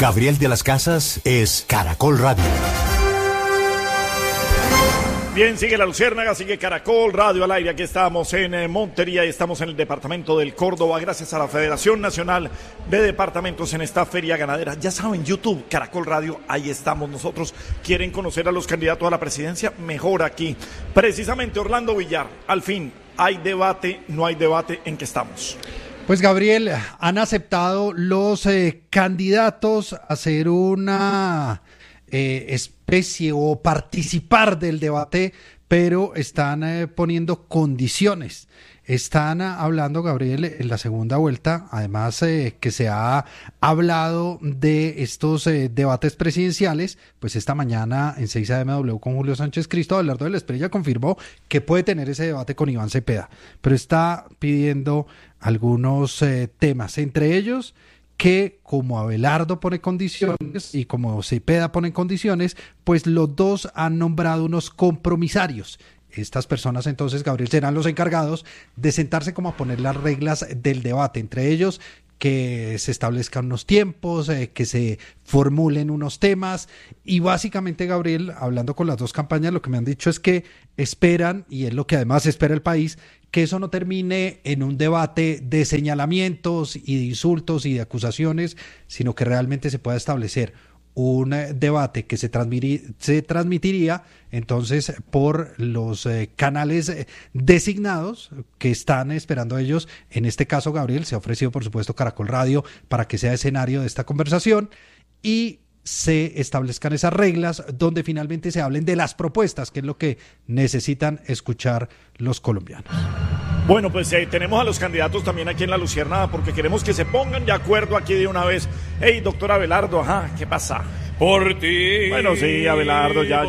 Gabriel de las Casas es Caracol Radio. Bien, sigue La Luciérnaga, sigue Caracol Radio al aire. Aquí estamos en Montería y estamos en el departamento del Córdoba, gracias a la Federación Nacional de Departamentos en esta feria ganadera. Ya saben, YouTube, Caracol Radio, ahí estamos nosotros. ¿Quieren conocer a los candidatos a la presidencia? Mejor aquí. Precisamente, Orlando Villar, al fin, ¿hay debate, no hay debate? ¿En qué estamos? Pues Gabriel, han aceptado los candidatos a hacer una especie o participar del debate, pero están poniendo condiciones. Están hablando, Gabriel, en la segunda vuelta, además que se ha hablado de estos debates presidenciales, pues esta mañana en 6 AMW con Julio Sánchez Cristo, Abelardo de la Espriella confirmó que puede tener ese debate con Iván Cepeda, pero está pidiendo algunos temas, entre ellos que como Abelardo pone condiciones y como Cepeda pone condiciones, pues los dos han nombrado unos compromisarios. Estas personas entonces, Gabriel, serán los encargados de sentarse como a poner las reglas del debate, entre ellos que se establezcan unos tiempos, que se formulen unos temas y básicamente, Gabriel, hablando con las dos campañas, lo que me han dicho es que esperan, y es lo que además espera el país, que eso no termine en un debate de señalamientos y de insultos y de acusaciones, sino que realmente se pueda establecer un debate que se transmitiría entonces por los canales designados que están esperando ellos. En este caso, Gabriel, se ha ofrecido por supuesto Caracol Radio para que sea escenario de esta conversación y se establezcan esas reglas donde finalmente se hablen de las propuestas, que es lo que necesitan escuchar los colombianos. Bueno, pues tenemos a los candidatos también aquí en La Luciérnaga porque queremos que se pongan de acuerdo aquí de una vez. Hey, doctor Abelardo, ajá, ¿qué pasa? Por ti. Bueno, sí, Abelardo, ya.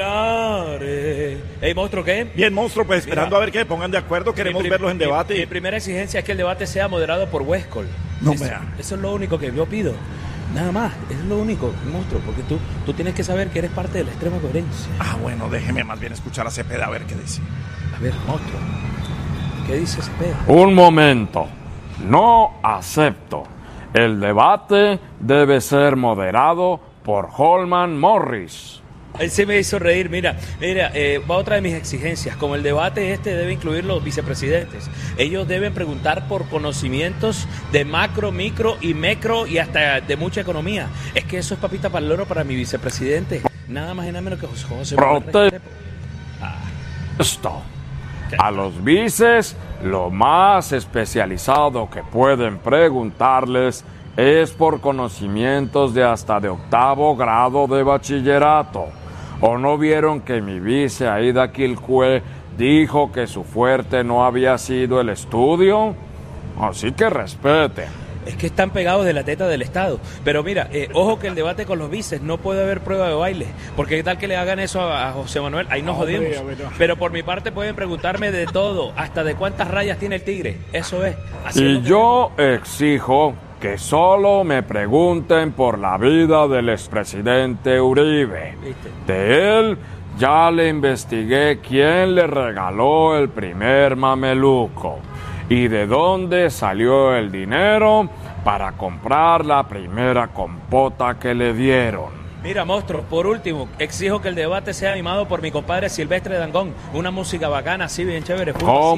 Hey, monstruo, ¿qué? Bien, monstruo, pues esperando a ver que se pongan de acuerdo, queremos verlos en debate. Mi primera exigencia es que el debate sea moderado por Huescol. No me da. Eso es lo único que yo pido. Nada más, eso es lo único, monstruo, porque tú tienes que saber que eres parte de la extrema coherencia. Ah, bueno, déjeme más bien escuchar a Cepeda a ver qué dice. A ver, monstruo, ¿qué dice Cepeda? Un momento, no acepto. El debate debe ser moderado por Holman Morris. Él se me hizo reír, mira, va otra de mis exigencias. Como el debate debe incluir los vicepresidentes, ellos deben preguntar por conocimientos de macro, micro y micro y hasta de mucha economía. Es que eso es papita para el loro para mi vicepresidente. Nada más y nada menos que José Protesto. A los vices, lo más especializado que pueden preguntarles es por conocimientos de hasta de 8º grado de bachillerato. ¿O no vieron que mi vice Aida Quilcue dijo que su fuerte no había sido el estudio? Así que respete. Es que están pegados de la teta del Estado. Pero mira, ojo que el debate con los vices no puede haber prueba de baile. Porque qué tal que le hagan eso a José Manuel, ahí nos jodimos. Pero por mi parte pueden preguntarme de todo, hasta de cuántas rayas tiene el tigre. Eso es. Y yo exijo que solo me pregunten por la vida del expresidente Uribe. ¿Viste? De él ya le investigué quién le regaló el primer mameluco y de dónde salió el dinero para comprar la primera compota que le dieron. Mira, monstruo, por último, exijo que el debate sea animado por mi compadre Silvestre Dangond. Una música bacana, así bien chévere.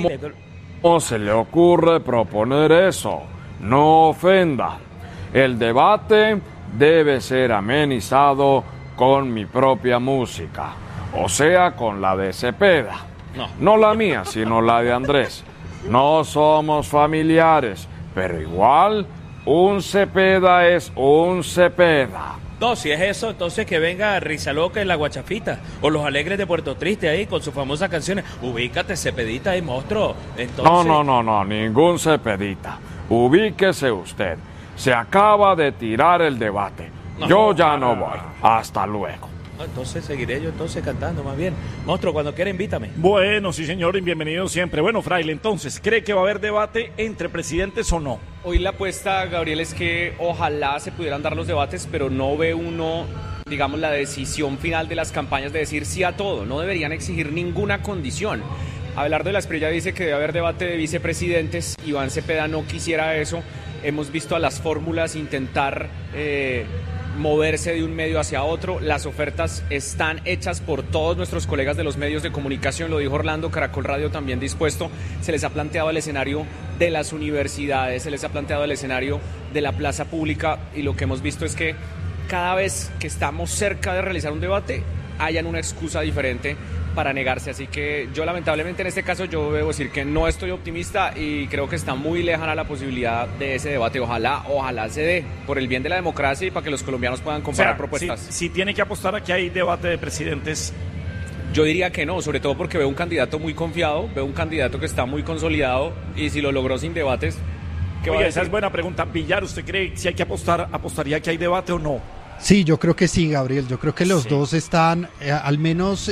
¿Cómo se le ocurre proponer eso? No ofenda. El debate debe ser amenizado con mi propia música, o sea, con la de Cepeda. No la mía, sino la de Andrés. No somos familiares, pero igual un Cepeda es un Cepeda. No, si es eso, entonces que venga Risa Loca en La Guachafita o Los Alegres de Puerto Triste ahí con sus famosas canciones. Ubícate, Cepedita ahí, monstruo. Entonces... No, ningún Cepedita. Ubíquese usted. Se acaba de tirar el debate. Yo ya no voy. Hasta luego. Entonces seguiré yo cantando más bien. Monstruo, cuando quiera invítame. Bueno, sí señor, y bienvenido siempre. Bueno, Fraile, entonces, ¿cree que va a haber debate entre presidentes o no? Hoy la apuesta, Gabriel, es que ojalá se pudieran dar los debates, pero no ve uno, digamos, la decisión final de las campañas de decir sí a todo. No deberían exigir ninguna condición. Abelardo de la Espriella dice que debe haber debate de vicepresidentes. Iván Cepeda no quisiera eso. Hemos visto a las fórmulas intentar moverse de un medio hacia otro. Las ofertas están hechas por todos nuestros colegas de los medios de comunicación, lo dijo Orlando, Caracol Radio también dispuesto. Se les ha planteado el escenario de las universidades, se les ha planteado el escenario de la plaza pública, y lo que hemos visto es que cada vez que estamos cerca de realizar un debate, hayan una excusa diferente para negarse. Así que yo lamentablemente en este caso yo debo decir que no estoy optimista y creo que está muy lejana la posibilidad de ese debate. Ojalá se dé por el bien de la democracia y para que los colombianos puedan comparar propuestas. Si tiene que apostar a que hay debate de presidentes, yo diría que no, sobre todo porque veo un candidato muy confiado, veo un candidato que está muy consolidado, y si lo logró sin debates, ¿qué va a decir? Esa es buena pregunta. Villar, ¿usted cree si hay que apostar, apostaría que hay debate o no? Sí, yo creo que sí, Gabriel. Yo creo que los dos están, al menos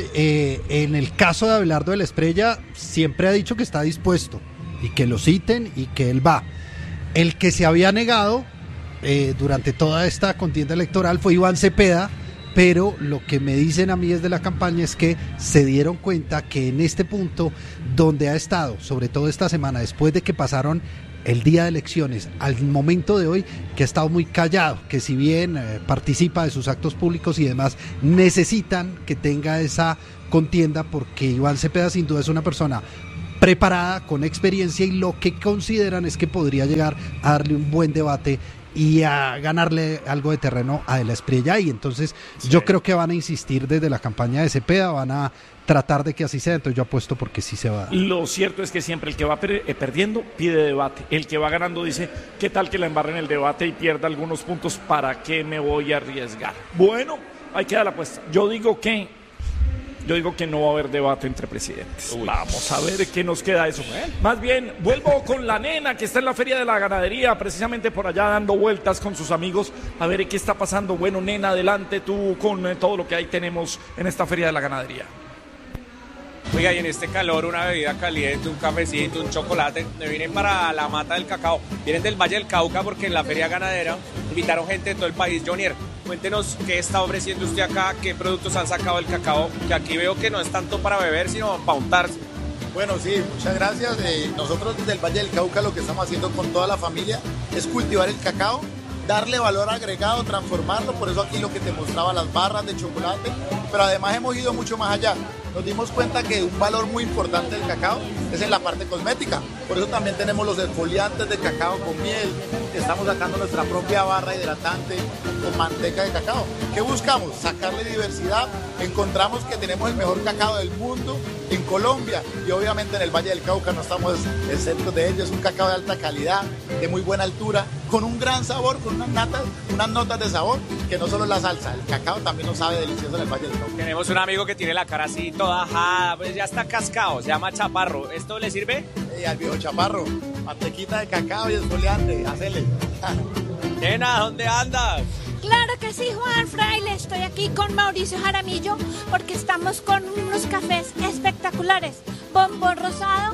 en el caso de Abelardo de la Espriella, siempre ha dicho que está dispuesto y que lo citen y que él va. El que se había negado durante toda esta contienda electoral fue Iván Cepeda, pero lo que me dicen a mí desde la campaña es que se dieron cuenta que en este punto donde ha estado, sobre todo esta semana, después de que pasaron el día de elecciones, al momento de hoy, que ha estado muy callado, que si bien participa de sus actos públicos y demás, necesitan que tenga esa contienda, porque Iván Cepeda sin duda es una persona preparada, con experiencia, y lo que consideran es que podría llegar a darle un buen debate y a ganarle algo de terreno a De la Espriella, y entonces yo creo que van a insistir desde la campaña de Cepeda, van a tratar de que así sea. Entonces yo apuesto porque sí se va a dar. Lo cierto es que siempre el que va perdiendo pide debate, el que va ganando dice, ¿qué tal que la embarre en el debate y pierda algunos puntos? ¿Para qué me voy a arriesgar? Bueno, ahí queda la apuesta. Yo digo que no va a haber debate entre presidentes. Vamos a ver qué nos queda eso. Más bien, vuelvo con la nena que está en la Feria de la Ganadería, precisamente por allá dando vueltas con sus amigos, a ver qué está pasando. Bueno, nena, adelante tú con todo lo que ahí tenemos en esta Feria de la Ganadería. Oiga, y en este calor, una bebida caliente, un cafecito, un chocolate. Me vienen para la mata del cacao. Vienen del Valle del Cauca porque en la feria ganadera invitaron gente de todo el país. Jonier, cuéntenos qué está ofreciendo usted acá, qué productos han sacado del cacao, que aquí veo que no es tanto para beber, sino para untarse. Bueno, sí, muchas gracias. Nosotros desde el Valle del Cauca lo que estamos haciendo con toda la familia es cultivar el cacao, darle valor agregado, transformarlo. Por eso aquí lo que te mostraba, las barras de chocolate, pero además hemos ido mucho más allá. Nos dimos cuenta que un valor muy importante del cacao es en la parte cosmética. Por eso también tenemos los exfoliantes de cacao con miel. Estamos sacando nuestra propia barra hidratante con manteca de cacao. ¿Qué buscamos? Sacarle diversidad. Encontramos que tenemos el mejor cacao del mundo en Colombia, y obviamente en el Valle del Cauca no estamos exentos de ello. Es un cacao de alta calidad, de muy buena altura, con un gran sabor, con unas notas de sabor, que no solo es la salsa, el cacao también nos sabe delicioso en el Valle del Cauca. Tenemos un amigo que tiene la cara así toda ajada, pues ya está cascado, se llama Chaparro. ¿Esto le sirve? Al viejo Chaparro, mantequita de cacao y exfoliante, hacele. Nena, ¿dónde andas? Claro que sí, Juan Fraile. Estoy aquí con Mauricio Jaramillo porque estamos con unos cafés espectaculares. Borbón rosado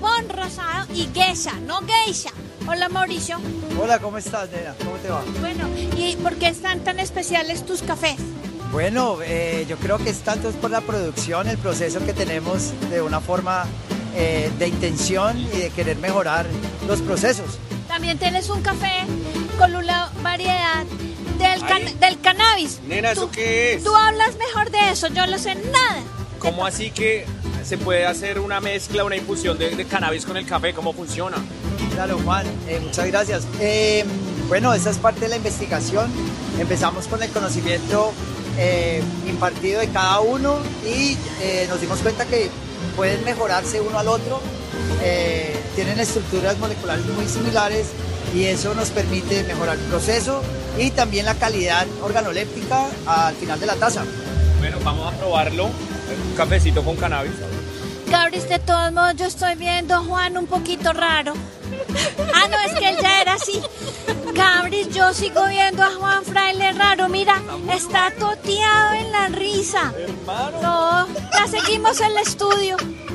y geisha, no geisha. Hola, Mauricio. Hola, ¿cómo estás, nena? ¿Cómo te va? Bueno, ¿y por qué están tan especiales tus cafés? Bueno, yo creo que es tanto por la producción, el proceso que tenemos de una forma de intención y de querer mejorar los procesos. También tienes un café con una variedad del cannabis. Nena, ¿eso qué es? Tú hablas mejor de eso, yo no sé nada. ¿Cómo así que se puede hacer una mezcla, una infusión de cannabis con el café? ¿Cómo funciona? Claro, Juan, muchas gracias. Bueno, esa es parte de la investigación. Empezamos con el conocimiento impartido de cada uno y nos dimos cuenta que pueden mejorarse uno al otro. Tienen estructuras moleculares muy similares y eso nos permite mejorar el proceso y también la calidad organoléptica al final de la taza. Bueno, vamos a probarlo. Un cafecito con cannabis. Cabris, de todos modos yo estoy viendo a Juan un poquito raro. Ah, no, es que él ya era así. Cabris, yo sigo viendo a Juan Fraile raro. Mira, está toteado en la risa. Hermano. No, ya seguimos en el estudio.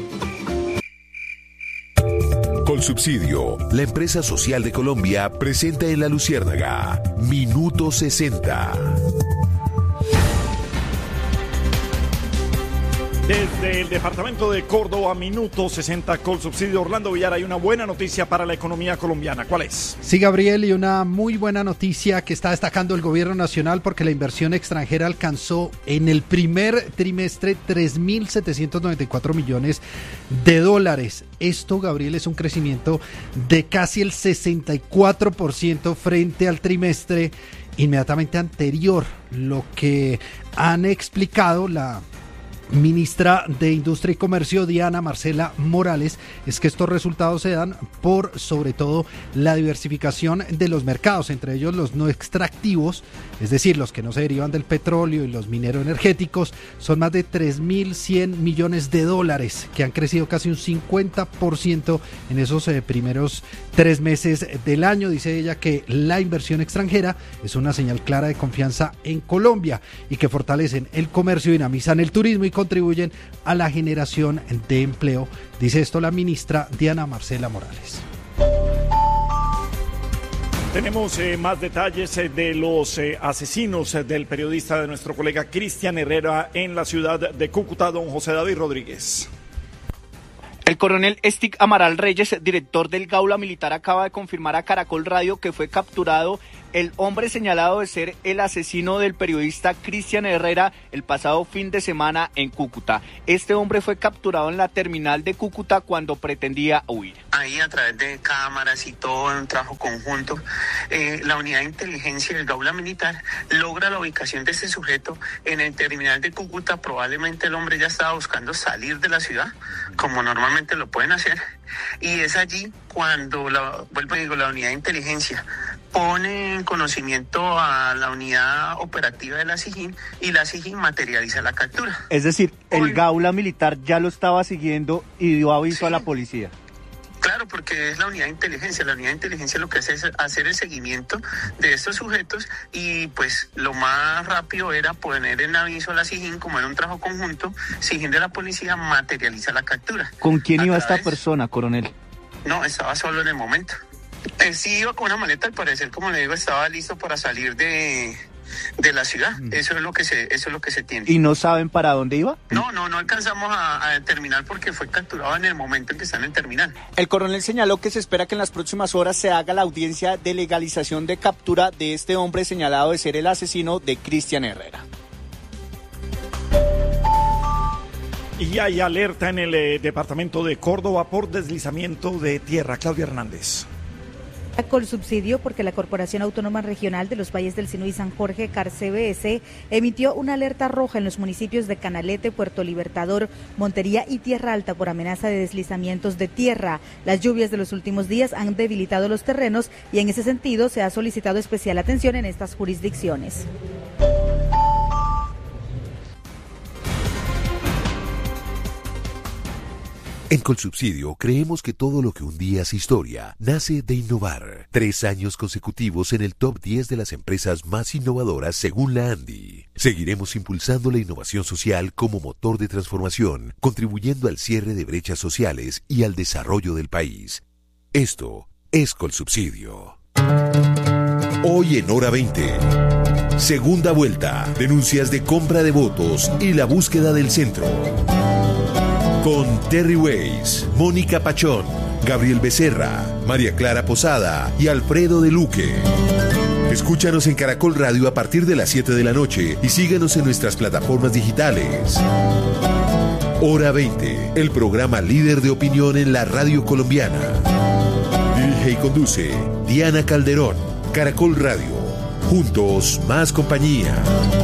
Colsubsidio, la empresa social de Colombia, presenta en La Luciérnaga Minuto 60. Desde el departamento de Córdoba, minuto 60 Colsubsidio. Orlando Villar, hay una buena noticia para la economía colombiana. ¿Cuál es? Sí, Gabriel, y una muy buena noticia que está destacando el gobierno nacional porque la inversión extranjera alcanzó en el primer trimestre 3.794 millones de dólares. Esto, Gabriel, es un crecimiento de casi el 64% frente al trimestre inmediatamente anterior, lo que han explicado la ministra de Industria y Comercio, Diana Marcela Morales, es que estos resultados se dan por, sobre todo, la diversificación de los mercados, entre ellos los no extractivos, es decir, los que no se derivan del petróleo y los mineroenergéticos. Son más de 3.100 millones de dólares que han crecido casi un 50% en esos primeros 3 meses del año. Dice ella que la inversión extranjera es una señal clara de confianza en Colombia y que fortalecen el comercio, dinamizan el turismo y contribuyen a la generación de empleo. Dice esto la ministra Diana Marcela Morales. Tenemos más detalles de los asesinos del periodista de nuestro colega Cristian Herrera en la ciudad de Cúcuta, don José David Rodríguez. El coronel Estic Amaral Reyes, director del Gaula Militar, acaba de confirmar a Caracol Radio que fue capturado el hombre señalado de ser el asesino del periodista Cristian Herrera el pasado fin de semana en Cúcuta. Este hombre fue capturado en la terminal de Cúcuta cuando pretendía huir. Ahí, a través de cámaras y todo en un trabajo conjunto, la unidad de inteligencia del Gaula Militar logra la ubicación de este sujeto en el terminal de Cúcuta. Probablemente el hombre ya estaba buscando salir de la ciudad, como normalmente lo pueden hacer, y es allí cuando la unidad de inteligencia pone en conocimiento a la unidad operativa de la SIJIN y la SIJIN materializa la captura. Es decir, el Gaula Militar ya lo estaba siguiendo y dio aviso a la policía. Claro, porque es la unidad de inteligencia. La unidad de inteligencia lo que hace es hacer el seguimiento de estos sujetos y pues lo más rápido era poner en aviso a la SIJIN, como era un trabajo conjunto. SIJIN de la policía materializa la captura. ¿Con quién iba esta persona, coronel? No, estaba solo en el momento. Sí iba con una maleta, al parecer, como le digo, estaba listo para salir de la ciudad. Eso es lo que se tiene. ¿Y no saben para dónde iba? No alcanzamos a determinar porque fue capturado en el momento en que está en el terminal. El coronel señaló que se espera que en las próximas horas se haga la audiencia de legalización de captura de este hombre señalado de ser el asesino de Cristian Herrera. Y hay alerta en el departamento de Córdoba por deslizamiento de tierra. Claudia Hernández. Colsubsidio porque la Corporación Autónoma Regional de los Valles del Sinu y San Jorge, CARCBS, emitió una alerta roja en los municipios de Canalete, Puerto Libertador, Montería y Tierra Alta por amenaza de deslizamientos de tierra. Las lluvias de los últimos días han debilitado los terrenos y en ese sentido se ha solicitado especial atención en estas jurisdicciones. En Colsubsidio creemos que todo lo que un día es historia nace de innovar. 3 años consecutivos en el top 10 de las empresas más innovadoras según la ANDI. Seguiremos impulsando la innovación social como motor de transformación, contribuyendo al cierre de brechas sociales y al desarrollo del país. Esto es Colsubsidio. Hoy en Hora 20. Segunda vuelta. Denuncias de compra de votos y la búsqueda del centro. Con Terry Weiss, Mónica Pachón, Gabriel Becerra, María Clara Posada y Alfredo de Luque. Escúchanos en Caracol Radio a partir de las 7 de la noche y síguenos en nuestras plataformas digitales. Hora 20, el programa líder de opinión en la radio colombiana. Dirige y conduce Diana Calderón. Caracol Radio. Juntos, más compañía.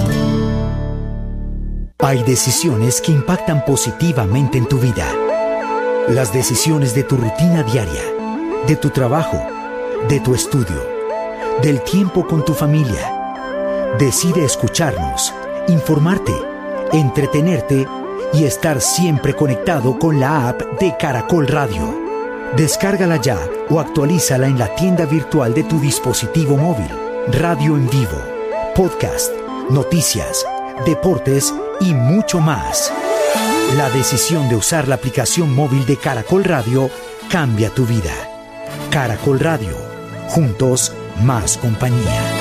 Hay decisiones que impactan positivamente en tu vida. Las decisiones de tu rutina diaria, de tu trabajo, de tu estudio, del tiempo con tu familia. Decide escucharnos, informarte, entretenerte y estar siempre conectado con la app de Caracol Radio. Descárgala ya o actualízala en la tienda virtual de tu dispositivo móvil. Radio en vivo, podcast, noticias, deportes y mucho más. La decisión de usar la aplicación móvil de Caracol Radio cambia tu vida. Caracol Radio. Juntos, más compañía.